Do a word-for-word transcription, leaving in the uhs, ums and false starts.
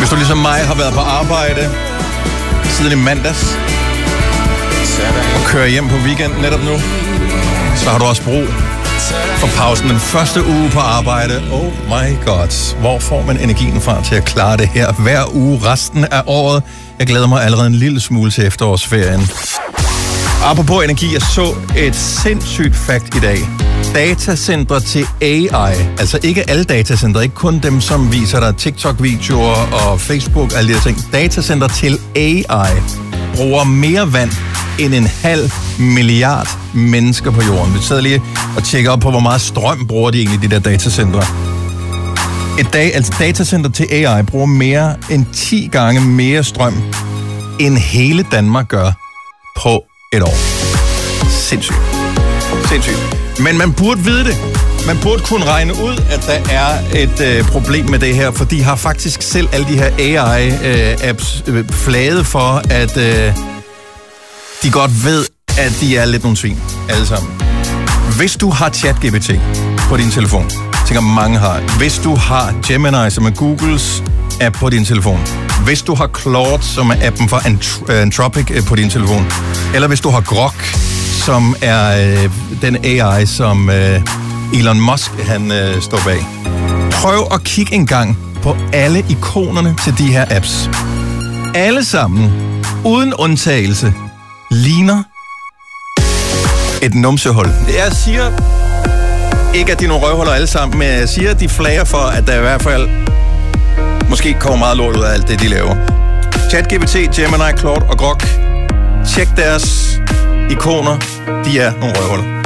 Hvis du ligesom mig har været på arbejde siden i mandags og kører hjem på weekend netop nu, så har du også brug for pausen den første uge på arbejde. Oh my god. Hvor får man energien fra til at klare det her hver uge resten af året? Jeg glæder mig allerede en lille smule til efterårsferien. Apropos energi, jeg så et sindssygt fact i dag. Datacentre til A I. Altså ikke alle datacentre, ikke kun dem, som viser dig TikTok-videoer og Facebook og alle de her ting. Datacentre til A I bruger mere vand end en halv milliard mennesker på jorden. Vi sidder lige og tjekker op på, hvor meget strøm bruger de egentlig, de der datacentre. Et dag, altså datacenter til A I bruger mere end ti gange mere strøm, end hele Danmark gør på et år. Sindssygt. Sindssygt. Men man burde vide det. Man burde kunne regne ud, at der er et øh, problem med det her, for de har faktisk selv alle de her A I-apps øh, flaget for, at øh, de godt ved, at de er lidt nogle svin, alle sammen. Hvis du har ChatGPT på din telefon, tænker mange har. Hvis du har Gemini, som er Googles app på din telefon. Hvis du har Claude, som er appen for Ant- Anthropic på din telefon. Eller hvis du har Grok, som er øh, den A I, som øh, Elon Musk han øh, står bag. Prøv at kigge en gang på alle ikonerne til de her apps. Alle sammen, uden undtagelse, ligner et numsehul. Jeg siger ikke, at de er nogle røvhuller alle sammen, men jeg siger, at de flager for, at der i hvert fald måske kommer meget lort ud af alt det, de laver. ChatGPT, Gemini, Claude og Grok. Tjek deres ikoner. De er nogle røvhuller.